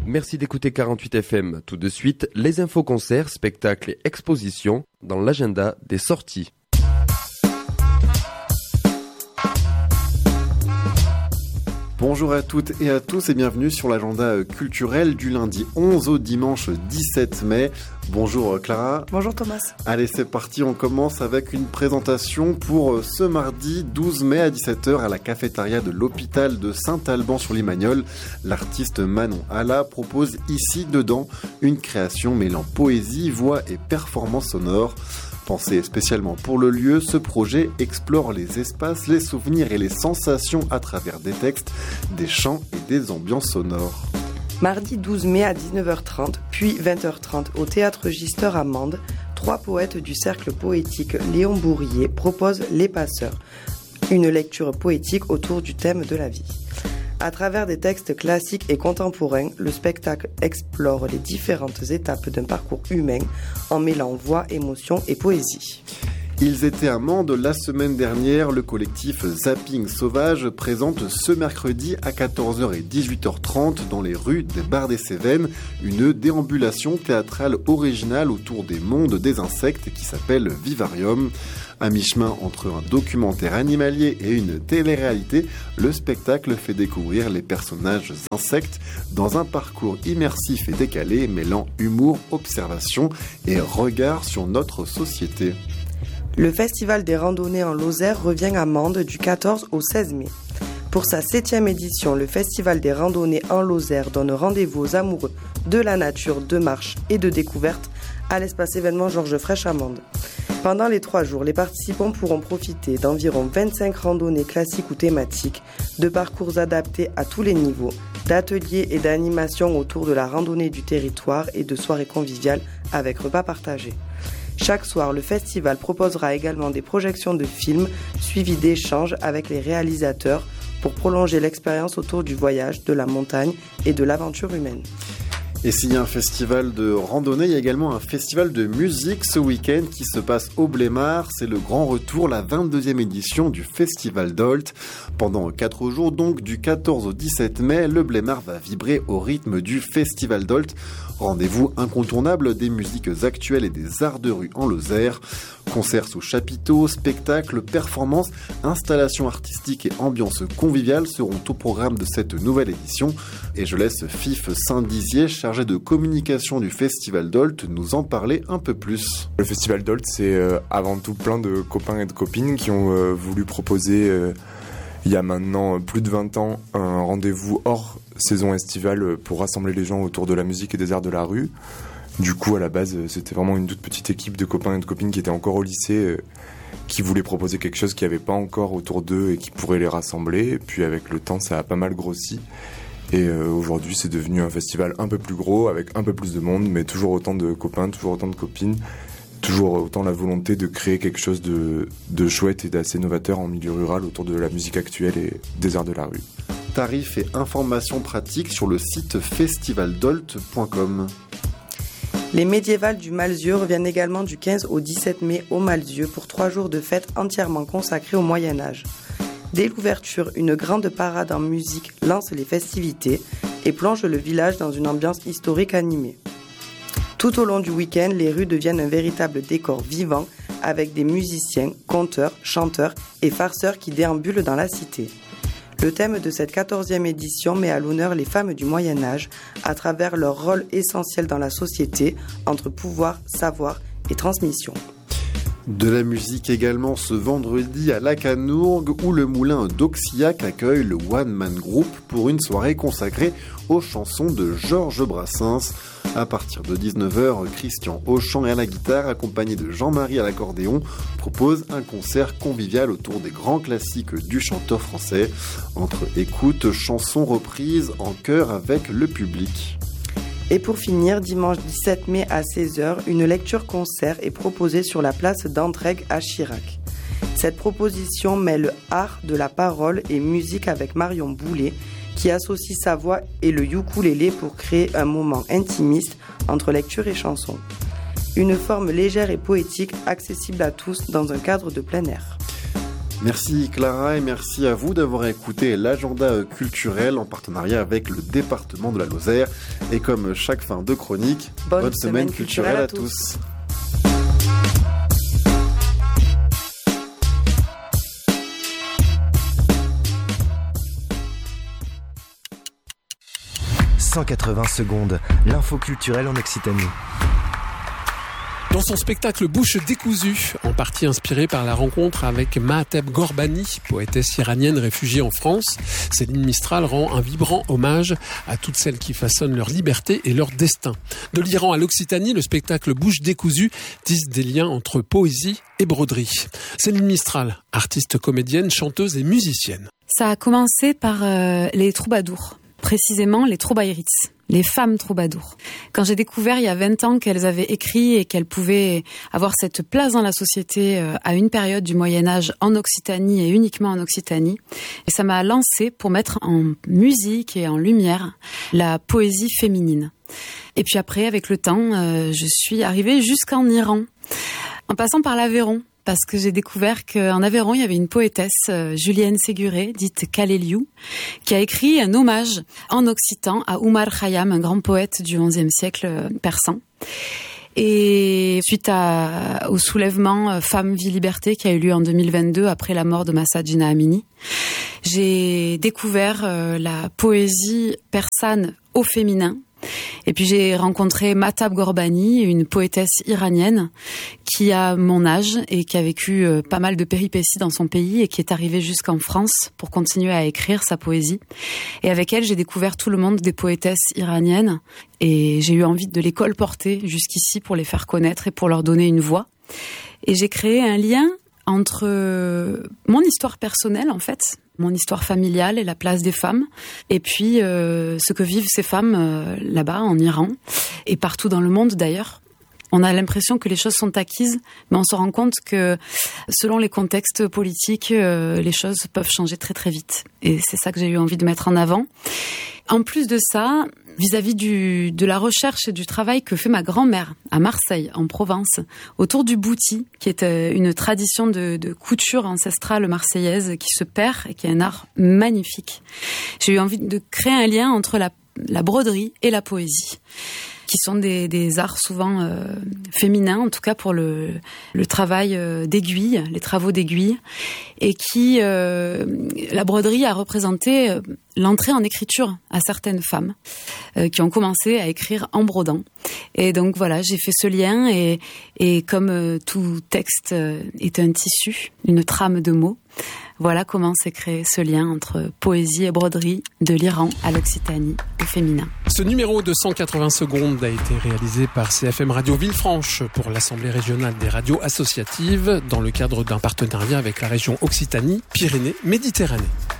Merci d'écouter 48 FM. Tout de suite, les infos concerts, spectacles et expositions dans l'agenda des sorties. Bonjour à toutes et à tous et bienvenue sur l'agenda culturel du lundi 11 au dimanche 17 mai. Bonjour Clara. Bonjour Thomas. Allez, c'est parti, on commence avec une présentation pour ce mardi 12 mai à 17h à la cafétéria de l'hôpital de Saint-Alban-sur-Limagnole. L'artiste Manon Alla propose ici dedans une création mêlant poésie, voix et performance sonore. Pensé spécialement pour le lieu, ce projet explore les espaces, les souvenirs et les sensations à travers des textes, des chants et des ambiances sonores. Mardi 12 mai à 19h30, puis 20h30 au Théâtre Gister à Mende, 3 poètes du cercle poétique Léon Bourrier proposent Les Passeurs, une lecture poétique autour du thème de la vie. À travers des textes classiques et contemporains, le spectacle explore les différentes étapes d'un parcours humain en mêlant voix, émotion et poésie. Ils étaient à Mende la semaine dernière. Le collectif Zapping Sauvage présente ce mercredi à 14h et 18h30 dans les rues des Barres-des-Cévennes une déambulation théâtrale originale autour des mondes des insectes qui s'appelle Vivarium. À mi-chemin entre un documentaire animalier et une télé-réalité, le spectacle fait découvrir les personnages insectes dans un parcours immersif et décalé mêlant humour, observation et regard sur notre société. Le Festival des randonnées en Lozère revient à Mende du 14 au 16 mai. Pour sa 7e édition, le Festival des randonnées en Lozère donne rendez-vous aux amoureux de la nature, de marche et de découverte à l'espace événement Georges Frêche à Mende. Pendant les 3 jours, les participants pourront profiter d'environ 25 randonnées classiques ou thématiques, de parcours adaptés à tous les niveaux, d'ateliers et d'animations autour de la randonnée du territoire et de soirées conviviales avec repas partagés. Chaque soir, le festival proposera également des projections de films suivies d'échanges avec les réalisateurs pour prolonger l'expérience autour du voyage, de la montagne et de l'aventure humaine. Et s'il y a un festival de randonnée, il y a également un festival de musique ce week-end qui se passe au Blémard. C'est le grand retour, la 22e édition du Festival d'Olt. Pendant 4 jours, donc du 14 au 17 mai, le Blémard va vibrer au rythme du Festival d'Olt. Rendez-vous incontournable des musiques actuelles et des arts de rue en Lozère. Concerts sous chapiteaux, spectacles, performances, installations artistiques et ambiances conviviales seront au programme de cette nouvelle édition. Et je laisse Fif Saint-Dizier, chargé de communication du Festival d'Olt, nous en parler un peu plus. Le Festival d'Olt, c'est avant tout plein de copains et de copines qui ont voulu proposer, il y a maintenant plus de 20 ans, un rendez-vous hors saison estivale pour rassembler les gens autour de la musique et des arts de la rue. Du coup, à la base, c'était vraiment une toute petite équipe de copains et de copines qui étaient encore au lycée, qui voulaient proposer quelque chose qu'il n'y avait pas encore autour d'eux et qui pourrait les rassembler. Et puis avec le temps, ça a pas mal grossi. Et aujourd'hui, c'est devenu un festival un peu plus gros, avec un peu plus de monde, mais toujours autant de copains, toujours autant de copines, toujours autant la volonté de créer quelque chose de chouette et d'assez novateur en milieu rural autour de la musique actuelle et des arts de la rue. Tarifs et informations pratiques sur le site festivaldolt.com. Les médiévales du Malzieu reviennent également du 15 au 17 mai au Malzieu pour 3 jours de fête entièrement consacrés au Moyen-Âge. Dès l'ouverture, une grande parade en musique lance les festivités et plonge le village dans une ambiance historique animée. Tout au long du week-end, les rues deviennent un véritable décor vivant avec des musiciens, conteurs, chanteurs et farceurs qui déambulent dans la cité. Le thème de cette 14e édition met à l'honneur les femmes du Moyen-Âge à travers leur rôle essentiel dans la société entre pouvoir, savoir et transmission. De la musique également ce vendredi à Lacanourgue où le moulin d'Auxiac accueille le One Man Group pour une soirée consacrée aux chansons de Georges Brassens. À partir de 19h, Christian au chant et à la guitare, accompagné de Jean-Marie à l'accordéon, propose un concert convivial autour des grands classiques du chanteur français, entre écoute, chansons reprises en chœur avec le public. Et pour finir, dimanche 17 mai à 16h, une lecture-concert est proposée sur la place d'Entraigues à Chirac. Cette proposition mêle art de la parole et musique avec Marion Boulet, qui associe sa voix et le ukulélé pour créer un moment intimiste entre lecture et chanson. Une forme légère et poétique accessible à tous dans un cadre de plein air. Merci Clara et merci à vous d'avoir écouté l'agenda culturel en partenariat avec le département de la Lozère. Et comme chaque fin de chronique, bonne semaine culturelle à tous. « 180 secondes, l'info culturelle en Occitanie. Dans son spectacle Bouche décousue, en partie inspiré par la rencontre avec Mahateb Gorbani, poétesse iranienne réfugiée en France, Céline Mistral rend un vibrant hommage à toutes celles qui façonnent leur liberté et leur destin. De l'Iran à l'Occitanie, le spectacle Bouche décousue tisse des liens entre poésie et broderie. Céline Mistral, artiste comédienne, chanteuse et musicienne. Ça a commencé par les troubadours, précisément les troubaïrites. Les femmes troubadours. Quand j'ai découvert il y a 20 ans qu'elles avaient écrit et qu'elles pouvaient avoir cette place dans la société à une période du Moyen-Âge en Occitanie et uniquement en Occitanie, et ça m'a lancé pour mettre en musique et en lumière la poésie féminine. Et puis après, avec le temps, je suis arrivée jusqu'en Iran, en passant par l'Aveyron. Parce que j'ai découvert qu'en Aveyron, il y avait une poétesse, Julienne Séguré, dite Kaleliou, qui a écrit un hommage en occitan à Oumar Khayyam, un grand poète du XIe siècle persan. Et suite au soulèvement Femmes, Vie, Liberté qui a eu lieu en 2022 après la mort de Mahsa Jina Amini, j'ai découvert la poésie persane au féminin. Et puis j'ai rencontré Mahateb Gorbani, une poétesse iranienne qui a mon âge et qui a vécu pas mal de péripéties dans son pays et qui est arrivée jusqu'en France pour continuer à écrire sa poésie. Et avec elle, j'ai découvert tout le monde des poétesses iraniennes et j'ai eu envie de les colporter jusqu'ici pour les faire connaître et pour leur donner une voix. Et j'ai créé un lien entre mon histoire personnelle, en fait, mon histoire familiale et la place des femmes, et puis ce que vivent ces femmes là-bas, en Iran, et partout dans le monde d'ailleurs. On a l'impression que les choses sont acquises, mais on se rend compte que selon les contextes politiques, les choses peuvent changer très très vite. Et c'est ça que j'ai eu envie de mettre en avant. En plus de ça, vis-à-vis de la recherche et du travail que fait ma grand-mère à Marseille, en Provence, autour du bouti, qui est une tradition de couture ancestrale marseillaise qui se perd et qui est un art magnifique. J'ai eu envie de créer un lien entre la broderie et la poésie, qui sont des arts souvent féminins, en tout cas pour le travail d'aiguille, les travaux d'aiguille, et qui, la broderie a représenté l'entrée en écriture à certaines femmes qui ont commencé à écrire en brodant. Et donc voilà, j'ai fait ce lien et comme tout texte est un tissu, une trame de mots, voilà comment s'est créé ce lien entre poésie et broderie de l'Iran à l'Occitanie au féminin. Ce numéro de 180 secondes a été réalisé par CFM Radio Villefranche pour l'Assemblée régionale des radios associatives dans le cadre d'un partenariat avec la région Occitanie-Pyrénées-Méditerranée.